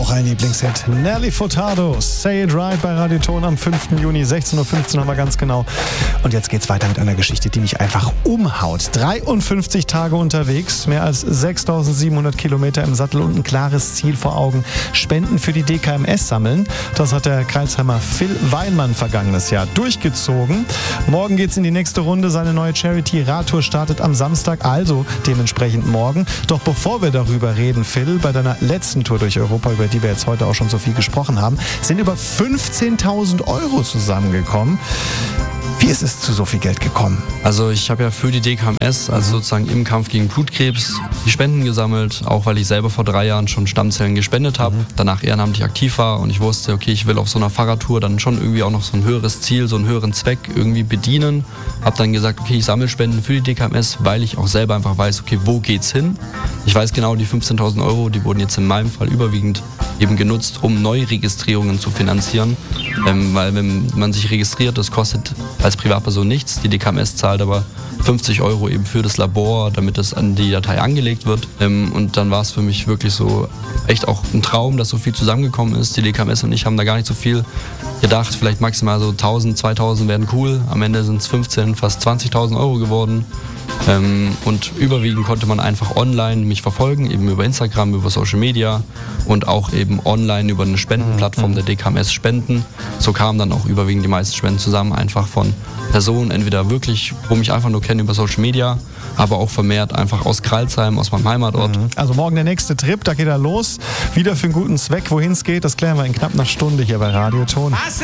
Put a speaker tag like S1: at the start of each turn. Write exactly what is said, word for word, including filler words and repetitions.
S1: auch ein Lieblingshit. Nelly Furtado, Say It Right bei Radio Ton am fünften Juni, sechzehn Uhr fünfzehn haben wir ganz genau. Und jetzt geht's weiter mit einer Geschichte, die mich einfach umhaut. dreiundfünfzig Tage unterwegs, mehr als sechstausendsiebenhundert Kilometer im Sattel und ein klares Ziel vor Augen. Spenden für die D K M S sammeln. Das hat der Crailsheimer Phil Weilmann vergangenes Jahr durchgezogen. Morgen geht's in die nächste Runde. Seine neue Charity-Radtour startet am Samstag, also dementsprechend morgen. Doch bevor wir darüber reden, Phil, bei deiner letzten Tour durch Europa, über die wir jetzt heute auch schon so viel gesprochen haben, sind über fünfzehntausend Euro zusammengekommen. Wie ist es zu so viel Geld gekommen?
S2: Also ich habe ja für die D K M S, also sozusagen im Kampf gegen Blutkrebs, die Spenden gesammelt, auch weil ich selber vor drei Jahren schon Stammzellen gespendet habe, mhm. danach ehrenamtlich aktiv war und ich wusste, okay, ich will auf so einer Fahrradtour dann schon irgendwie auch noch so ein höheres Ziel, so einen höheren Zweck irgendwie bedienen. Habe dann gesagt, okay, ich sammle Spenden für die D K M S, weil ich auch selber einfach weiß, okay, wo geht's hin? Ich weiß genau, die fünfzehntausend Euro, die wurden jetzt in meinem Fall überwiegend eben genutzt, um Neuregistrierungen zu finanzieren, ähm, weil wenn man sich registriert, das kostet als Privatperson nichts. Die D K M S zahlt aber fünfzig Euro eben für das Labor, damit das an die Datei angelegt wird. Ähm, und dann war es für mich wirklich so echt auch ein Traum, dass so viel zusammengekommen ist. Die D K M S und ich haben da gar nicht so viel gedacht. Vielleicht maximal so tausend, zweitausend wären cool. Am Ende sind es fünfzehn, fast zwanzigtausend Euro geworden. Ähm, und überwiegend konnte man einfach online mich verfolgen, eben über Instagram, über Social Media und auch eben online über eine Spendenplattform der D K M S spenden. So kamen dann auch überwiegend die meisten Spenden zusammen, einfach von Personen, entweder wirklich, wo mich einfach nur kennen über Social Media, aber auch vermehrt einfach aus Crailsheim, aus meinem Heimatort.
S1: Also morgen der nächste Trip, da geht er los. Wieder für einen guten Zweck. Wohin es geht, das klären wir in knapp einer Stunde hier bei Radio Ton.